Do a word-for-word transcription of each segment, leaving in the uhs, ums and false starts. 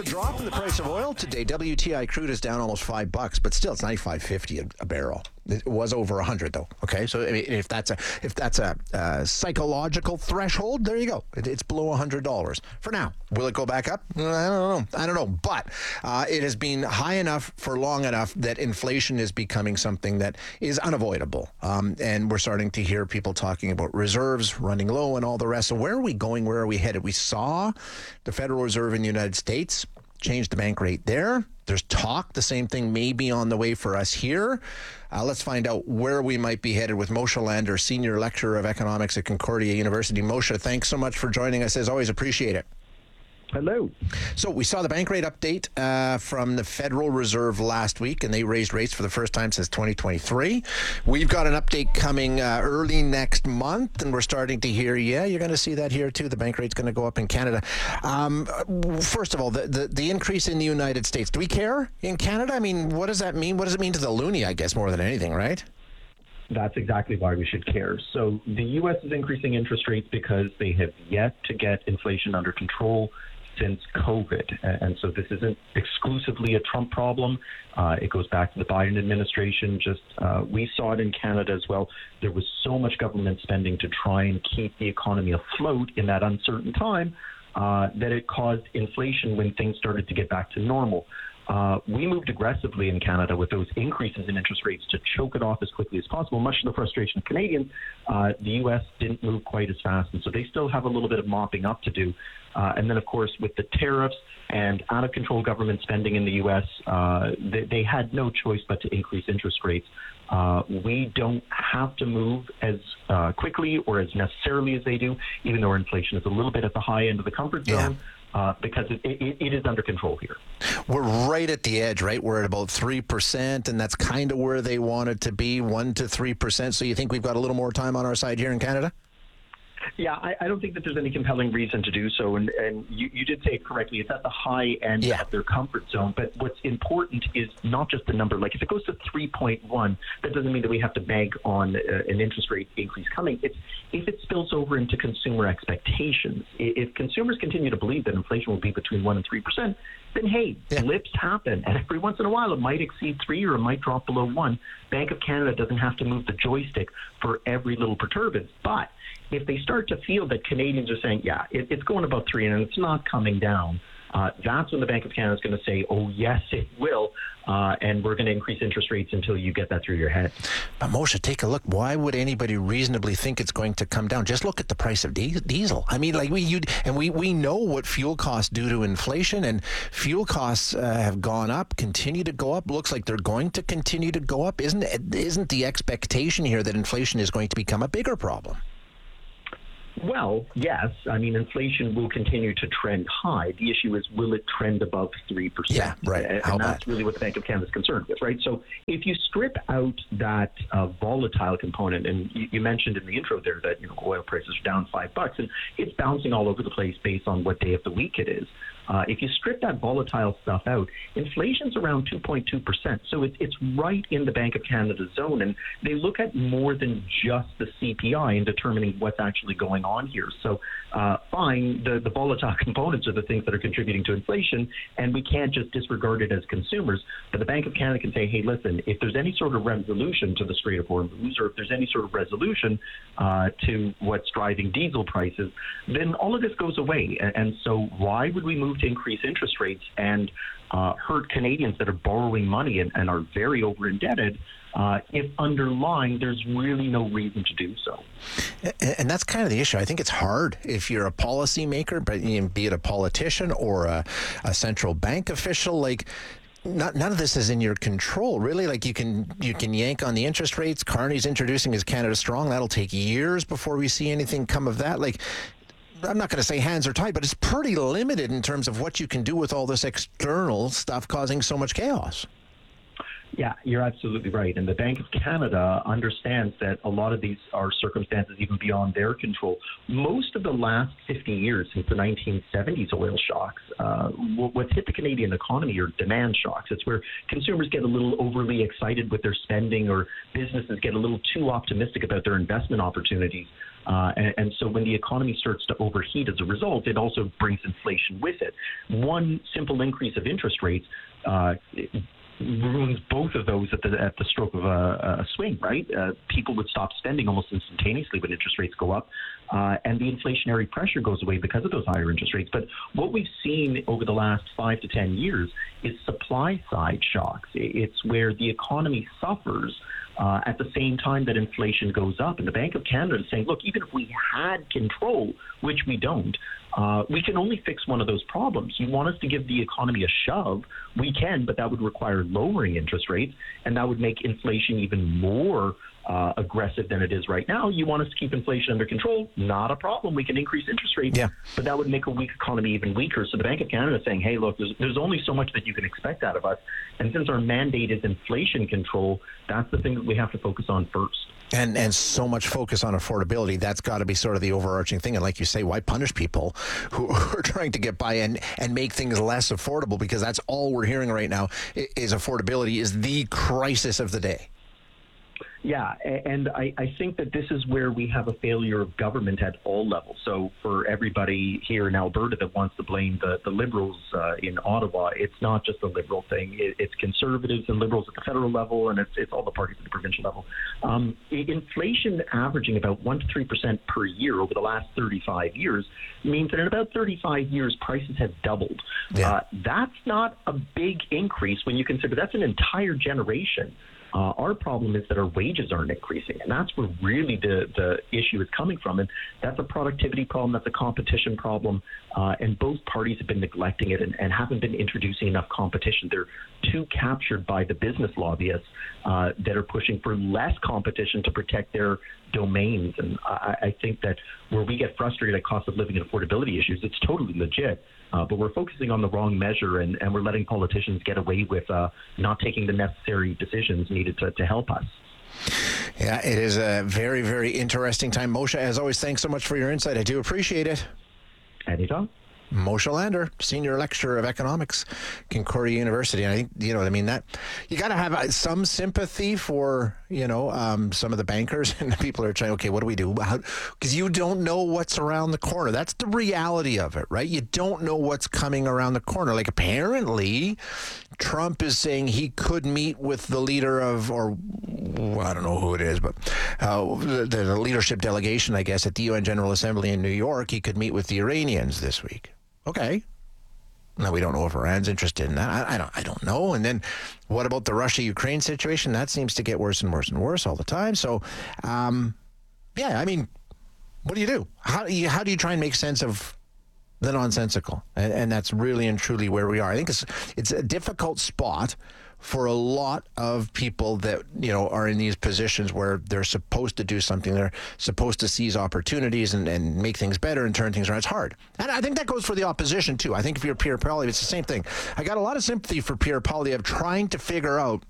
Drop in the price of oil today. W T I crude is down almost five bucks, but still it's ninety-five fifty a, a barrel. It was over a hundred though. Okay, so I mean, if that's a if that's a, uh psychological threshold, there you go. It, it's below a hundred dollars for now. Will it go back up? I don't know. I don't know. But uh, it has been high enough for long enough that inflation is becoming something that is unavoidable. Um, and we're starting to hear people talking about reserves running low and all the rest. So where are we going? Where are we headed? We saw the Federal Reserve in the United States change the bank rate there. There's talk the same thing may be on the way for us here. Uh, let's find out where we might be headed with Moshe Lander, Senior Lecturer of Economics at Concordia University. Moshe, thanks so much for joining us. As always, appreciate it. Hello. So we saw the bank rate update uh, from the Federal Reserve last week, and they raised rates for the first time since twenty twenty-three. We've got an update coming uh, early next month, and we're starting to hear, yeah, you're going to see that here too. The bank rate's going to go up in Canada. Um, first of all, the, the, the increase in the United States. Do we care in Canada? I mean, what does that mean? What does it mean to the loonie, I guess, more than anything, right? That's exactly why we should care. So the U S is increasing interest rates because they have yet to get inflation under control since COVID. And so this isn't exclusively a Trump problem. Uh, it goes back to the Biden administration. Just uh, we saw it in Canada as well. There was so much government spending to try and keep the economy afloat in that uncertain time uh, that it caused inflation when things started to get back to normal. Uh, we moved aggressively in Canada with those increases in interest rates to choke it off as quickly as possible. Much to the frustration of Canadians, uh, the U S didn't move quite as fast, and so they still have a little bit of mopping up to do. Uh, and then, of course, with the tariffs and out-of-control government spending in the U S, uh, they, they had no choice but to increase interest rates. Uh, we don't have to move as uh, quickly or as necessarily as they do, even though our inflation is a little bit at the high end of the comfort zone. Yeah. Uh, because it, it, it is under control here. We're right at the edge, right? We're at about three percent, and that's kind of where they want it to be, one to three percent. So you think we've got a little more time on our side here in Canada? Yeah, I, I don't think that there's any compelling reason to do so. And, and you, you did say it correctly. It's at the high end yeah. of their comfort zone. But what's important is not just the number. Like if it goes to three point one, that doesn't mean that we have to bank on uh, an interest rate increase coming. It's if it spills over into consumer expectations. If consumers continue to believe that inflation will be between one and three percent, then hey, yeah. blips happen. And every once in a while it might exceed three or it might drop below one. Bank of Canada doesn't have to move the joystick for every little perturbance. But if they start to feel that Canadians are saying, yeah, it, it's going above three and it's not coming down, uh, that's when the Bank of Canada is going to say, oh, yes, it will. Uh, and we're going to increase interest rates until you get that through your head. But Moshe, take a look. Why would anybody reasonably think it's going to come down? Just look at the price of diesel. I mean, like we you and we we know what fuel costs do to inflation, and fuel costs uh, have gone up, continue to go up. Looks like they're going to continue to go up. Isn't isn't the expectation here that inflation is going to become a bigger problem? Well, yes. I mean, inflation will continue to trend high. The issue is, will it trend above three percent? Yeah, right. And, How and that's bad? really what the Bank of Canada is concerned with, right? So if you strip out that uh, volatile component, and you, you mentioned in the intro there that, you know, oil prices are down five bucks, and it's bouncing all over the place based on what day of the week it is. Uh, if you strip that volatile stuff out, inflation's around two point two percent. So it, it's right in the Bank of Canada zone. And they look at more than just the C P I in determining what's actually going on here. So uh, fine, the, the volatile components are the things that are contributing to inflation, and we can't just disregard it as consumers. But the Bank of Canada can say, hey, listen, if there's any sort of resolution to the Strait of Hormuz, or if there's any sort of resolution uh, to what's driving diesel prices, then all of this goes away. And, and so why would we move to increase interest rates and uh, hurt Canadians that are borrowing money and, and are very over indebted uh, if underlying there's really no reason to do so? And that's kind of the issue. I think it's hard if you're a policymaker, but you know, be it a politician or a, a central bank official, like Not, none of this is in your control, really. Like you can you can yank on the interest rates. Carney's introducing his Canada Strong. That'll take years before we see anything come of that. Like, I'm not going to say hands are tied, but it's pretty limited in terms of what you can do with all this external stuff causing so much chaos. Yeah, you're absolutely right. And the Bank of Canada understands that a lot of these are circumstances even beyond their control. Most of the last fifty years, since the nineteen seventies oil shocks, uh, what's hit the Canadian economy are demand shocks. It's where consumers get a little overly excited with their spending, or businesses get a little too optimistic about their investment opportunities. Uh, and, and so when the economy starts to overheat as a result, it also brings inflation with it. One simple increase of interest rates uh, ruins both of those at the at the stroke of a, a swing, right? Uh, people would stop spending almost instantaneously when interest rates go up, uh, and the inflationary pressure goes away because of those higher interest rates. But what we've seen over the last five to ten years is supply side shocks. It's where the economy suffers uh, at the same time that inflation goes up. And the Bank of Canada is saying, look, even if we had control, which we don't, Uh, we can only fix one of those problems. You want us to give the economy a shove, we can, but that would require lowering interest rates, and that would make inflation even more uh, aggressive than it is right now. You want us to keep inflation under control? Not a problem. We can increase interest rates, yeah. but that would make a weak economy even weaker. So the Bank of Canada is saying, hey, look, there's, there's only so much that you can expect out of us, and since our mandate is inflation control, that's the thing that we have to focus on first. And and so much focus on affordability, that's got to be sort of the overarching thing. And like you say, why punish people who are trying to get by and, and make things less affordable? Because that's all we're hearing right now is affordability is the crisis of the day. Yeah, and I, I think that this is where we have a failure of government at all levels. So for everybody here in Alberta that wants to blame the, the Liberals uh, in Ottawa, it's not just a Liberal thing. It, it's Conservatives and Liberals at the federal level, and it's, it's all the parties at the provincial level. Um, inflation averaging about one to three percent per year over the last thirty-five years means that in about thirty-five years, prices have doubled. Yeah. Uh, that's not a big increase when you consider that's an entire generation. Uh, our problem is that our wages aren't increasing, and that's where really the, the issue is coming from. And that's a productivity problem, that's a competition problem, uh, and both parties have been neglecting it and, and haven't been introducing enough competition. They're too captured by the business lobbyists uh, that are pushing for less competition to protect their domains. And I, I think that where we get frustrated at cost of living and affordability issues, it's totally legit. Uh, but we're focusing on the wrong measure, and, and we're letting politicians get away with uh, not taking the necessary decisions needed to, to help us. Yeah, it is a very, very interesting time. Moshe, as always, thanks so much for your insight. I do appreciate it. Anytime. Moshe Lander, Senior Lecturer of Economics, Concordia University. And I think, you know, I mean, that you got to have some sympathy for, you know, um, some of the bankers and the people who are trying, okay, what do we do? Because you don't know what's around the corner. That's the reality of it, right? You don't know what's coming around the corner. Like, apparently, Trump is saying he could meet with the leader of, or I don't know who it is, but uh, the, the leadership delegation, I guess, at the U N General Assembly in New York. He could meet with the Iranians this week. Okay. Now, we don't know if Iran's interested in that. I, I don't I don't know. And then what about the Russia-Ukraine situation? That seems to get worse and worse and worse all the time. So, um, yeah, I mean, what do you do? How do you, how do you try and make sense of the nonsensical? And, and that's really and truly where we are. I think it's it's a difficult spot for a lot of people that, you know, are in these positions where they're supposed to do something. They're supposed to seize opportunities and, and make things better and turn things around. It's hard. And I think that goes for the opposition, too. I think if you're Pierre Poilievre, it's the same thing. I got a lot of sympathy for Pierre Poilievre trying to figure out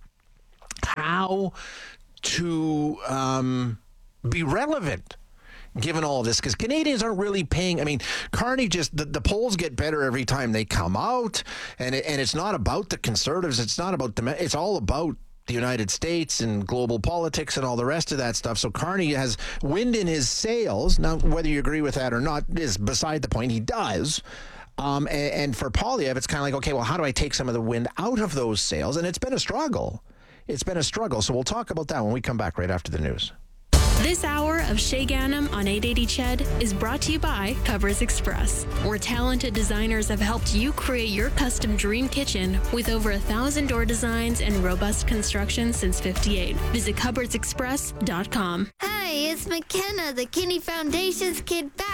how to um, be relevant given all of this, because Canadians aren't really paying. I mean, Carney just, the, the polls get better every time they come out, and it, and it's not about the Conservatives. It's not about them. It's all about the United States and global politics and all the rest of that stuff. So Carney has wind in his sails. Now, whether you agree with that or not is beside the point. He does. Um, and, and for Poilievre, it's kind of like, okay, well, how do I take some of the wind out of those sails? And it's been a struggle. It's been a struggle. So we'll talk about that when we come back right after the news. This hour of Shay Ganem on eight eighty C H E D is brought to you by Cupboards Express, where talented designers have helped you create your custom dream kitchen with over a thousand door designs and robust construction since fifty-eight. Visit cupboards express dot com. Hi, it's McKenna, the Kinney Foundation's Kid Back.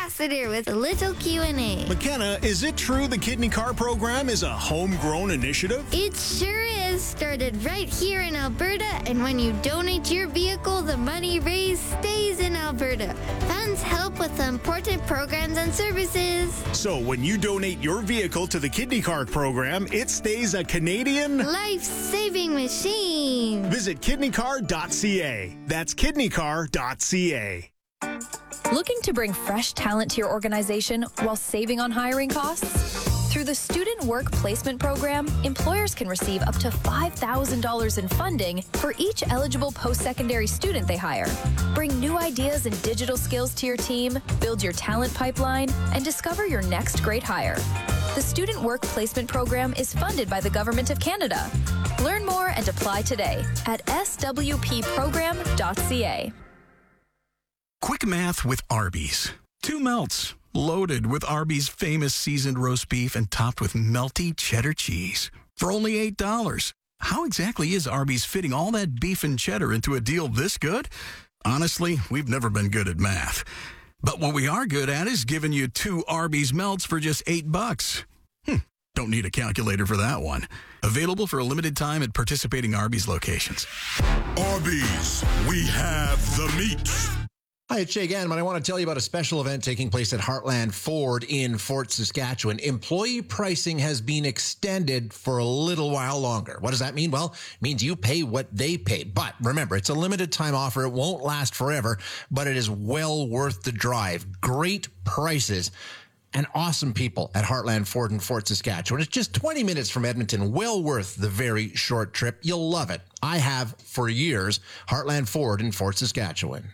ambassador with a little Q and A. McKenna, is it true the Kidney Car program is a homegrown initiative? It sure is. Started right here in Alberta, and when you donate your vehicle, the money raised stays in Alberta. Funds help with important programs and services. So when you donate your vehicle to the Kidney Car program, it stays a Canadian life-saving machine. Visit kidney car dot c a. That's kidney car dot c a. Looking to bring fresh talent to your organization while saving on hiring costs? Through the Student Work Placement Program, employers can receive up to five thousand dollars in funding for each eligible post-secondary student they hire. Bring new ideas and digital skills to your team, build your talent pipeline, and discover your next great hire. The Student Work Placement Program is funded by the Government of Canada. Learn more and apply today at s w p program dot c a. Quick math with Arby's. Two melts, loaded with Arby's famous seasoned roast beef and topped with melty cheddar cheese for only eight dollars. How exactly is Arby's fitting all that beef and cheddar into a deal this good? Honestly, we've never been good at math. But what we are good at is giving you two Arby's melts for just eight bucks. Hmm, don't need a calculator for that one. Available for a limited time at participating Arby's locations. Arby's, we have the meat. Hi, it's Shay Gannon, and I want to tell you about a special event taking place at Heartland Ford in Fort Saskatchewan. Employee pricing has been extended for a little while longer. What does that mean? Well, it means you pay what they pay. But remember, it's a limited time offer. It won't last forever, but it is well worth the drive. Great prices and awesome people at Heartland Ford in Fort Saskatchewan. It's just twenty minutes from Edmonton. Well worth the very short trip. You'll love it. I have for years. Heartland Ford in Fort Saskatchewan.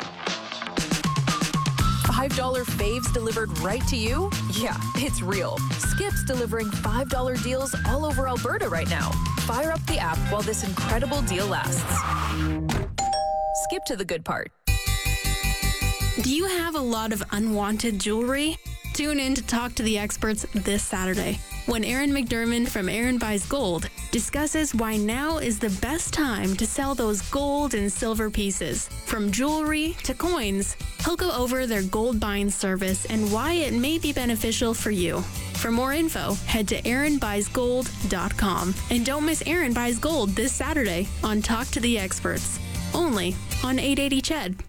five dollar faves delivered right to you? Yeah, it's real. Skip's delivering five dollar deals all over Alberta right now. Fire up the app while this incredible deal lasts. Skip to the good part. Do you have a lot of unwanted jewelry? Tune in to Talk to the Experts this Saturday when Aaron McDermott from Aaron Buys Gold discusses why now is the best time to sell those gold and silver pieces. From jewelry to coins, he'll go over their gold buying service and why it may be beneficial for you. For more info, head to aaron buys gold dot com. And don't miss Aaron Buys Gold this Saturday on Talk to the Experts, only on eight eighty C H E D.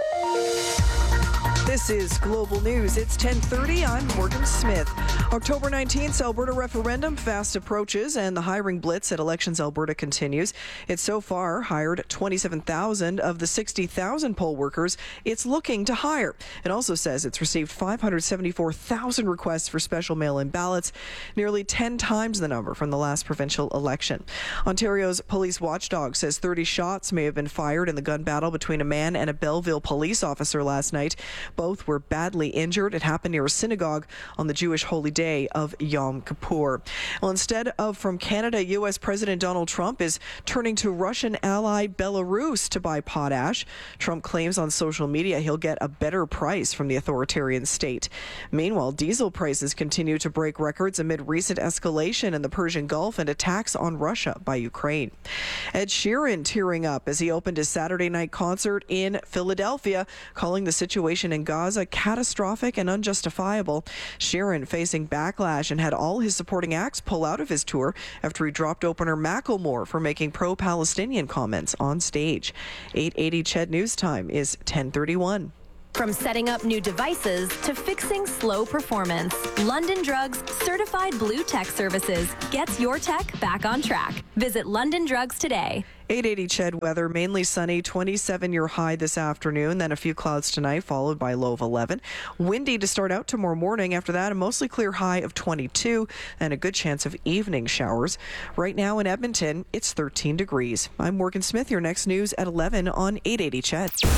This is Global News. It's ten thirty. I'm Morgan Smith. October nineteenth, Alberta referendum fast approaches, and the hiring blitz at Elections Alberta continues. It's so far hired twenty-seven thousand of the sixty thousand poll workers it's looking to hire. It also says it's received five hundred seventy-four thousand requests for special mail-in ballots, nearly ten times the number from the last provincial election. Ontario's police watchdog says thirty shots may have been fired in the gun battle between a man and a Belleville police officer last night. Both were badly injured. It happened near a synagogue on the Jewish holy day of Yom Kippur. Well, instead of from Canada, U S President Donald Trump is turning to Russian ally Belarus to buy potash. Trump claims on social media he'll get a better price from the authoritarian state. Meanwhile, diesel prices continue to break records amid recent escalation in the Persian Gulf and attacks on Russia by Ukraine. Ed Sheeran tearing up as he opened his Saturday night concert in Philadelphia, calling the situation in Gaza catastrophic and unjustifiable. Sheeran facing backlash and had all his supporting acts pull out of his tour after he dropped opener Macklemore for making pro-Palestinian comments on stage. eight eighty C H E D News Time is ten thirty-one. From setting up new devices to fixing slow performance, London Drugs Certified Blue Tech Services gets your tech back on track. Visit London Drugs today. eight eighty C H E D weather, mainly sunny, twenty-seven your high this afternoon, then a few clouds tonight, followed by a low of eleven. Windy to start out tomorrow morning. After that, a mostly clear high of twenty-two and a good chance of evening showers. Right now in Edmonton, it's thirteen degrees. I'm Morgan Smith. Your next news at eleven on eight eighty C H E D.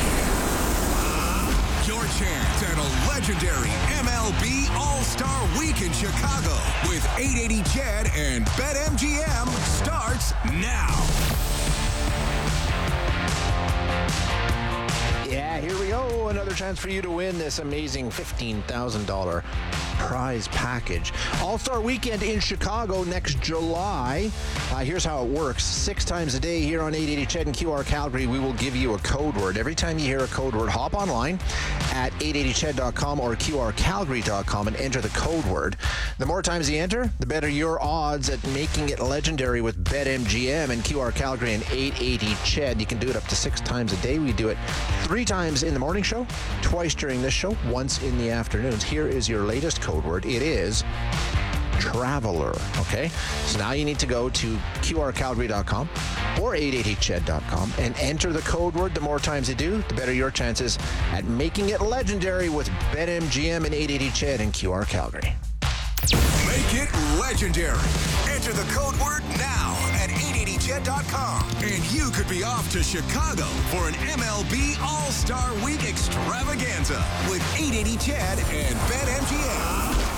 Your chance at a legendary M L B All-Star Week in Chicago with eight eighty C H E D and BetMGM starts now. Yeah, here we go. Another chance for you to win this amazing fifteen thousand dollars prize package. All-Star Weekend in Chicago next July. Uh, here's how it works. Six times a day here on eight eighty C H E D and Q R Calgary, we will give you a code word. Every time you hear a code word, hop online at eight eighty ched dot com or Q R calgary dot com and enter the code word. The more times you enter, the better your odds at making it legendary with BetMGM and Q R Calgary and eight eighty ched. You can do it up to six times a day. We do it three times in the morning show, twice during this show, once in the afternoons. Here is your latest code word. It is Traveler. Okay, so now you need to go to Q R calgary dot com or eight eighty ched dot com and enter the code word. The more times you do, the better your chances at making it legendary with BetMGM and eight eighty ched and Q R Calgary. Make it legendary. Enter the code word now at eight eighty ched dot com, and you could be off to Chicago for an M L B All-Star Week extravaganza with eight eighty ched and BetMGM.